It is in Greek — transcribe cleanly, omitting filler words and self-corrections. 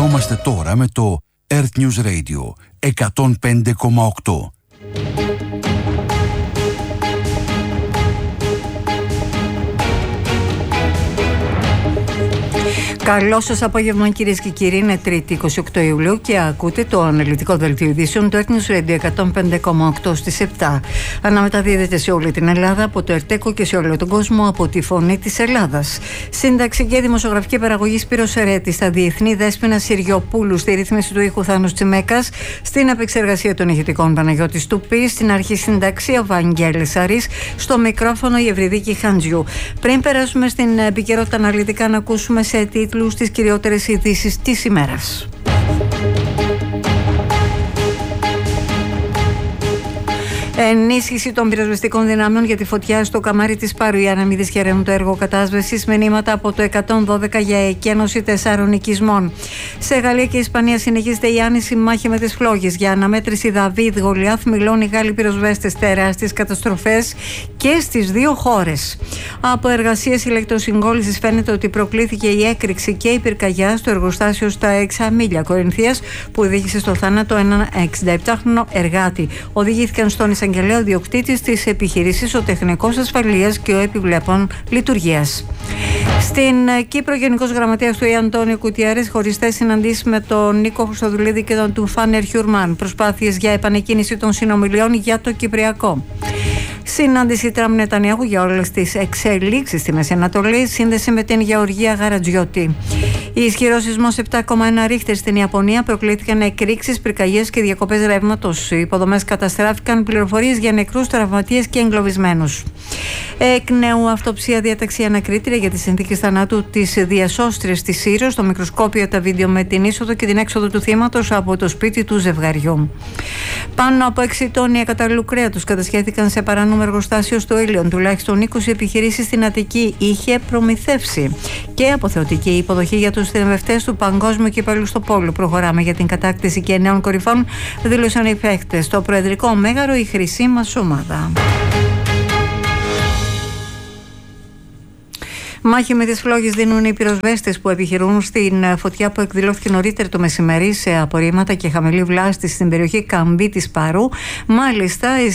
Είμαστε τώρα με το Earth News Radio 105,8. Καλό σας απόγευμα, κυρίες και κύριοι. Είναι Τρίτη 28 Ιουλίου και ακούτε το αναλυτικό δελτίο ειδήσεων του Earth News Radio 105,8 στις 7. Αναμεταδίδεται σε όλη την Ελλάδα από το ΕΡΤΕΚΟ και σε όλο τον κόσμο από τη Φωνή της Ελλάδας. Σύνταξη και δημοσιογραφική παραγωγή Σπύρος Ερέτης, στα διεθνή Δέσποινα Συριοπούλου, στη ρύθμιση του ήχου Θάνος Τσιμέκας, στην επεξεργασία των ηχητικών Παναγιώτης Τουπής, στην αρχή συνταξή ο Βαγγέλης Αρής, στο μικρόφωνο η Ευρυδίκη Χαντζιού. Πριν περάσουμε στην επικαιρότητα αναλυτικά, να ακούσουμε σε τίτλους τις κυριότερες ειδήσεις της ημέρας. Ενίσχυση των πυροσβεστικών δυνάμεων για τη φωτιά στο καμάρι της Πάρου. Οι αναμίδες χαιρετούν το έργο κατάσβεσης. Μηνύματα από το 112 για εκένωση 4 οικισμών. Σε Γαλλία και Ισπανία συνεχίζεται η άνηση μάχη με τις φλόγες. Για αναμέτρηση Δαβίδ Γολιάθ μιλούν οι Γάλλοι πυροσβέστες. Τεράστιες καταστροφές και στις δύο χώρες. Από εργασίες ηλεκτροσυγκόλλησης φαίνεται ότι προκλήθηκε η έκρηξη και η πυρκαγιά στο εργοστάσιο στα Εξαμίλια Κορινθίας, που οδήγησε στο θάνατο έναν 67χρονο εργάτη. Οδηγήθηκαν στον εισαγγελέα ο διοκτήτης της επιχειρήσης, ο τεχνικός ασφαλείας και ο επιβλέπων λειτουργίας. Στην Κύπρο, Γενικός Γραμματέας του Αντώνιο Κουτιάρης, χωριστές συναντήσεις με τον Νίκο Χρυστοδουλίδη και τον Τουφάνερ Χιουρμάν. Προσπάθειες για επανεκκίνηση των συνομιλιών για το Κυπριακό. Συνάντηση Τραμπ Νετανιάχου για όλες τις εξελίξεις στη Μέση Ανατολή. Σύνδεση με την Γεωργία Γαρατζιώτη. Ισχυρός σεισμός 7,1 ρίχτερ στην Ιαπωνία, προκλήθηκαν εκρήξεις, πυρκαγιές και διακοπές ρεύματος. Οι υποδομές καταστράφηκαν, πληροφορίες για νεκρούς, τραυματίες και εγκλωβισμένους. Εκ νέου, αυτοψία διάταξη ανακρίτρια για τις συνθήκες θανάτου της διασώστριας της Σύρος. Στο μικροσκόπιο τα βίντεο με την είσοδο και την έξοδο του θύματος από το σπίτι του ζευγαριού. Πάνω από 6 τόνοι ακατάλληλου κρέατος κατασχέθηκαν σε παράνομο εργοστάσιο στο Ήλιον. Τουλάχιστον 20 επιχειρήσεις στην Αττική είχε προμηθεύσει. Και αποθεωτική υποδοχή για τους θηρευευτές του Παγκόσμιου Κυπέλλου στο Πόλο. Προχωράμε για την κατάκτηση και νέων κορυφών, δήλωσαν οι παίκτες. Στο Προεδρικό Μέγαρο η χρυσή μας ομάδα. Μάχη με τις φλόγες δίνουν οι πυροσβέστες που επιχειρούν στην φωτιά που εκδηλώθηκε νωρίτερα το μεσημέρι σε απορρίμματα και χαμηλή βλάστη στην περιοχή Καμπή της Παρού. Μάλιστα,